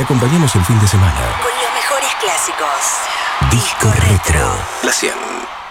acompañamos el fin de semana. Con los mejores clásicos. Disco Retro. La 100.